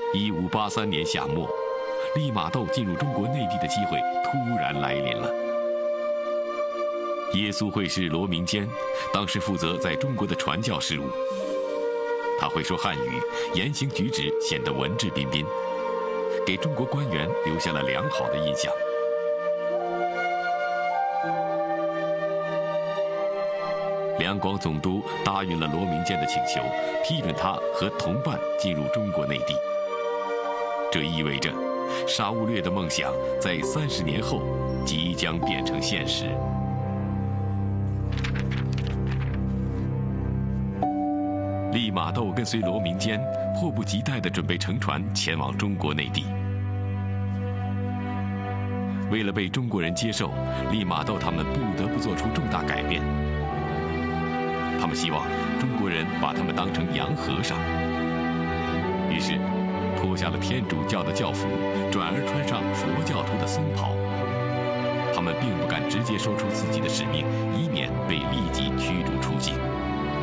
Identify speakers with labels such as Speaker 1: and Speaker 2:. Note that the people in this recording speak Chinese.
Speaker 1: 1583年夏末，利玛窦进入中国内地的机会突然来临了。耶稣会士罗明坚当时负责在中国的传教事务，他会说汉语，言行举止显得文质彬彬，给中国官员留下了良好的印象。两广总督答应了罗明坚的请求，批准他和同伴进入中国内地。这意味着沙勿略的梦想在30年后即将变成现实。利玛窦跟随罗明坚迫不及待地准备乘船前往中国内地。为了被中国人接受，利玛窦他们不得不做出重大改变。他们希望中国人把他们当成洋和尚，于是脱下了天主教的教服，转而穿上佛教徒的僧袍。他们并不敢直接说出自己的使命，以免被立即驱逐出境。